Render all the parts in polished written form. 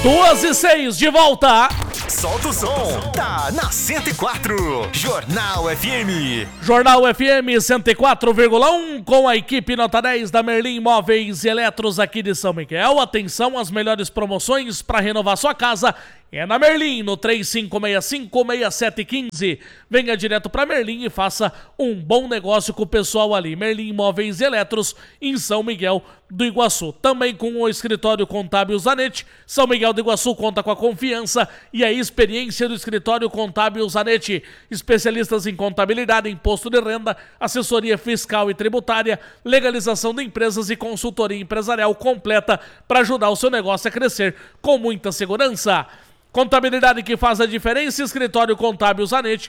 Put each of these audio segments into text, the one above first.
2:06, de volta. Solta o som, tá na 104, Jornal FM. Jornal FM 104,1 com a equipe nota 10 da Merlin Móveis e Eletros aqui de São Miguel. Atenção, as melhores promoções para renovar sua casa é na Merlin, no 3565-6715. Venha direto para Merlin e faça um bom negócio com o pessoal ali. Merlin Móveis e Eletros, em São Miguel do Iguaçu. Também com o escritório contábil Zanetti. São Miguel do Iguaçu conta com a confiança e a experiência do escritório contábil Zanetti. Especialistas em contabilidade, imposto de renda, assessoria fiscal e tributária, legalização de empresas e consultoria empresarial completa para ajudar o seu negócio a crescer com muita segurança. Contabilidade que faz a diferença, escritório contábil Zanetti,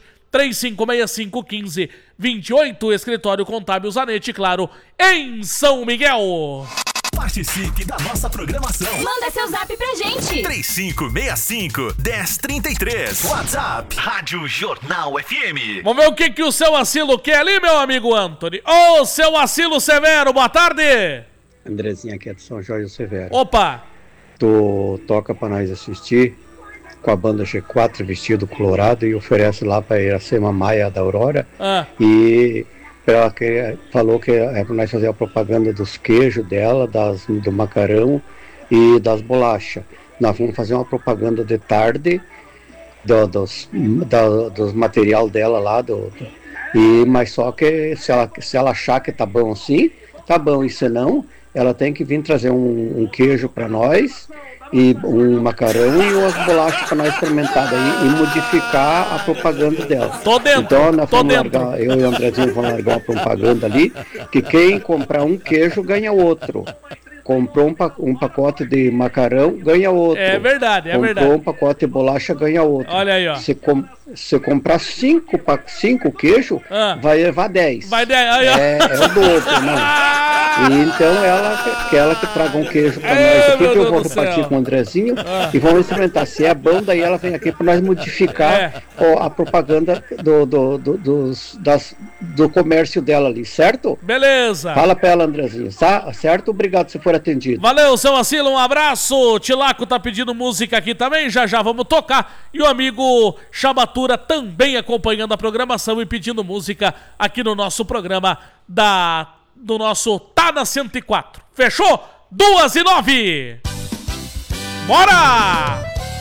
3565-1528, escritório contábil Zanetti, claro, em São Miguel. Participe da nossa programação. Manda seu zap pra gente. 3565-1033. WhatsApp, Rádio Jornal FM. Vamos ver o que o seu Asilo quer ali, meu amigo Anthony. Ô, seu Asilo Severo, boa tarde. Andrezinha aqui é de São Jorge do Severo. Opa. Tu toca pra nós assistir com a banda G4 Vestido Colorado e oferece lá pra Iracema Maia da Aurora. E ela falou que é pra nós fazer a propaganda dos queijos dela, do macarrão e das bolachas. Nós vamos fazer uma propaganda de tarde dos material dela lá, mas só que se ela achar que tá bom assim, tá bom, e se não, ela tem que vir trazer um queijo para nós e um macarrão e umas bolachas para nós experimentar daí e modificar a propaganda dela. Tô dentro, então nós vamos largar, eu e o Andrezinho vamos largar uma propaganda ali, que quem comprar um queijo ganha outro. Comprou um pacote de macarrão, ganha outro. É verdade, é verdade. Comprou um pacote de bolacha, ganha outro. Olha aí, ó. Se comprar 5 queijos, vai levar 10. Vai 10, aí, ó. É o dobro, né? E então ela que traga um queijo pra nós aqui, que eu vou repartir com o Andrezinho e vamos experimentar. Se é bom, daí ela vem aqui pra nós modificar a propaganda do comércio dela ali, certo? Beleza. Fala pra ela, Andrezinho, tá? Certo? Obrigado se for atendido. Valeu, seu Asilo, um abraço. Tilaco tá pedindo música aqui também, já vamos tocar. E o amigo Chabatura também acompanhando a programação e pedindo música aqui no nosso programa do nosso Tá na 104. Fechou? 2:09. Bora!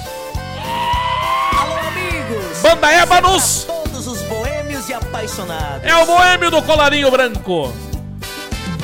Alô, amigos! Banda Ébanos! Todos os boêmios e apaixonados. É o boêmio do colarinho branco.